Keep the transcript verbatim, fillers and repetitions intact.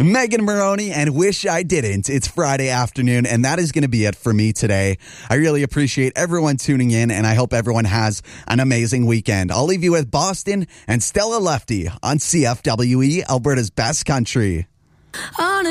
Megan Moroney and Wish I Didn't. It's Friday afternoon, and that is going to be it for me today. I really appreciate everyone tuning in, and I hope everyone has an amazing weekend. I'll leave you with Boston and Stella Lefty on C F W E, Alberta's best country. On